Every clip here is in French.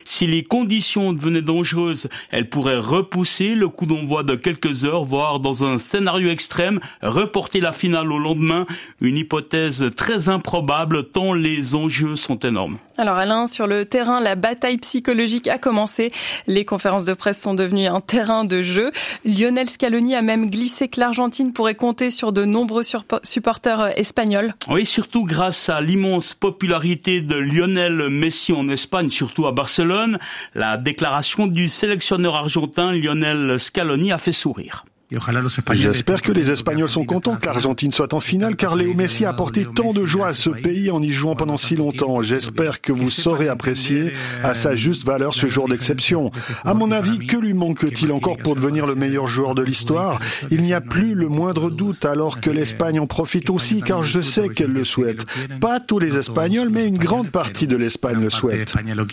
Si les conditions devenaient dangereuses, elle pourrait repousser le coup d'envoi de quelques heures, voire dans un scénario extrême, reporter la finale au lendemain. Une hypothèse très improbable tant les enjeux sont énormes. Alors Alain, sur le terrain, la bataille psychologique a commencé. Les conférences de presse sont devenues un terrain de jeu. Lionel Scaloni a même glissé que l'Argentine pourrait compter sur de nombreux supporters espagnols. Oui, surtout grâce à l'immense popularité de Lionel Messi en Espagne, surtout à Barcelone. La déclaration du sélectionneur argentin Lionel Scaloni a fait sourire. J'espère que les Espagnols sont contents que l'Argentine soit en finale, car Léo Messi a apporté tant de joie à ce pays en y jouant pendant si longtemps. J'espère que vous saurez apprécier à sa juste valeur ce jour d'exception. À mon avis, que lui manque-t-il encore pour devenir le meilleur joueur de l'histoire ? Il n'y a plus le moindre doute, alors que l'Espagne en profite aussi, car je sais qu'elle le souhaite. Pas tous les Espagnols, mais une grande partie de l'Espagne le souhaite.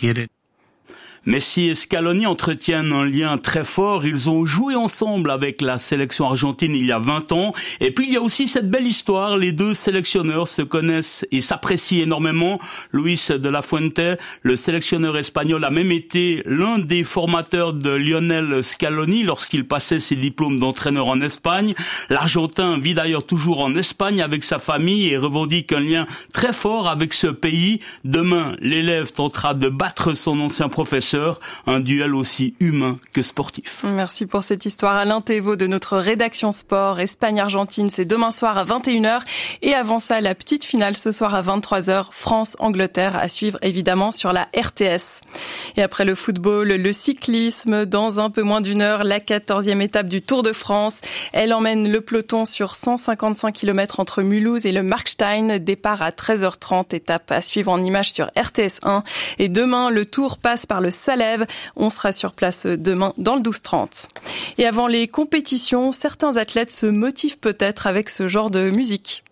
Messi et Scaloni entretiennent un lien très fort. Ils ont joué ensemble avec la sélection argentine il y a 20 ans. Et puis il y a aussi cette belle histoire. Les deux sélectionneurs se connaissent et s'apprécient énormément. Luis de la Fuente, le sélectionneur espagnol, a même été l'un des formateurs de Lionel Scaloni lorsqu'il passait ses diplômes d'entraîneur en Espagne. L'Argentin vit d'ailleurs toujours en Espagne avec sa famille et revendique un lien très fort avec ce pays. Demain, l'élève tentera de battre son ancien professeur. Un duel aussi humain que sportif. Merci pour cette histoire. Alain Thévaud de notre rédaction sport. Espagne-Argentine, c'est demain soir à 21h. Et avant ça, la petite finale ce soir à 23h. France-Angleterre à suivre évidemment sur la RTS. Et après le football, le cyclisme. Dans un peu moins d'une heure, la 14e étape du Tour de France. Elle emmène le peloton sur 155 km entre Mulhouse et le Markstein. Départ à 13h30. Étape à suivre en images sur RTS 1. Et demain, le Tour passe par le Salève. On sera sur place demain dans le 12-30. Et avant les compétitions, certains athlètes se motivent peut-être avec ce genre de musique.